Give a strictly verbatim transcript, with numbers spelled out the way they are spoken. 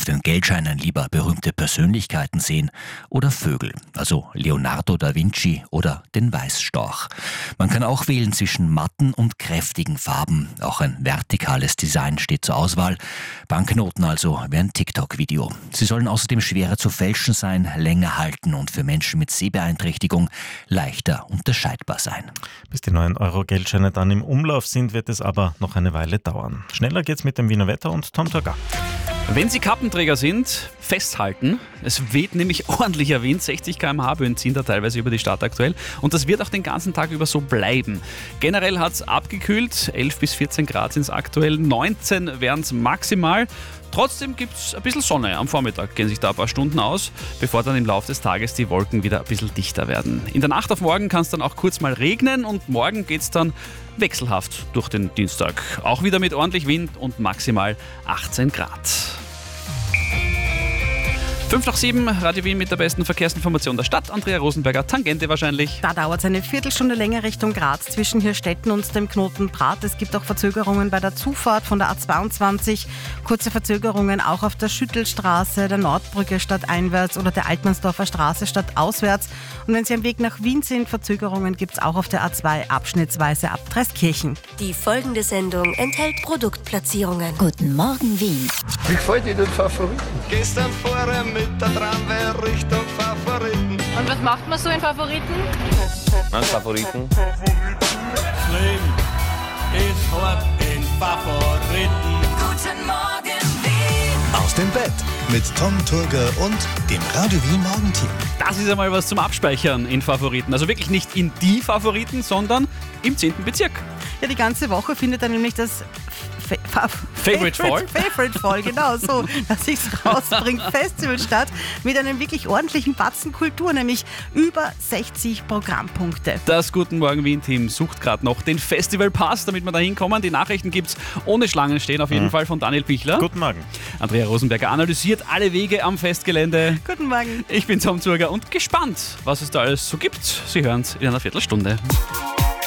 auf den Geldscheinen lieber berühmte Persönlichkeiten sehen oder Vögel, also Leonardo da Vinci oder den Weißstorch. Man kann auch wählen zwischen matten und kräftigen Farben. Auch ein vertikales Design steht zur Auswahl. Banknoten also wie ein TikTok-Video. Sie sollen außerdem schwerer zu fälschen sein, länger halten und für Menschen mit Sehbeeinträchtigung leichter unterscheidbar sein. Bis die neuen Euro-Geldscheine dann im Umlauf sind, wird es aber noch eine Weile dauern. Schneller geht's mit dem Wiener Wetter und Tom Turger. Wenn Sie Kappenträger sind, festhalten. Es weht nämlich ordentlicher Wind, sechzig Kilometer pro Stunde Böen ziehen da teilweise über die Stadt aktuell. Und das wird auch den ganzen Tag über so bleiben. Generell hat es abgekühlt, elf bis vierzehn Grad sind es aktuell, neunzehn wären es maximal. Trotzdem gibt es ein bisschen Sonne am Vormittag, gehen sich da ein paar Stunden aus, bevor dann im Laufe des Tages die Wolken wieder ein bisschen dichter werden. In der Nacht auf morgen kann es dann auch kurz mal regnen und morgen geht es dann wechselhaft durch den Dienstag. Auch wieder mit ordentlich Wind und maximal achtzehn Grad. fünf nach sieben, Radio Wien mit der besten Verkehrsinformation der Stadt. Andrea Rosenberger, Tangente wahrscheinlich. Da dauert es eine Viertelstunde länger Richtung Graz zwischen Hirstetten und dem Knoten Prat. Es gibt auch Verzögerungen bei der Zufahrt von der A zweiundzwanzig. Kurze Verzögerungen auch auf der Schüttelstraße, der Nordbrücke stadteinwärts oder der Altmannsdorfer Straße stadtauswärts. Und wenn Sie am Weg nach Wien sind, Verzögerungen gibt es auch auf der A zwei abschnittsweise ab Dreiskirchen. Die folgende Sendung enthält Produktplatzierungen. Guten Morgen, Wien. Wie gefällt dir den Favoriten? Gestern vorher mit der Tramway Richtung Favoriten. Und was macht man so in Favoriten? Mein Favoriten? Schlimm ist hart in Favoriten. Guten Morgen, Wien. Aus dem Bett mit Tom Turger und dem Radio Wien Morgenteam. Das ist einmal was zum Abspeichern in Favoriten. Also wirklich nicht in die Favoriten, sondern im zehnten Bezirk. Ja, die ganze Woche findet dann nämlich das Fa- Fa- Favorite Fall. Favorite Fall, genau so, dass sich's rausbringt, Festival statt mit einem wirklich ordentlichen Batzen Kultur, nämlich über sechzig Programmpunkte. Das Guten Morgen Wien-Team sucht gerade noch den Festivalpass, damit wir da hinkommen. Die Nachrichten gibt's ohne Schlangen stehen, auf jeden mhm. Fall von Daniel Pichler. Guten Morgen. Andrea Rosenberger analysiert alle Wege am Festgelände. Guten Morgen. Ich bin Tom Zurger und gespannt, was es da alles so gibt. Sie hören's in einer Viertelstunde.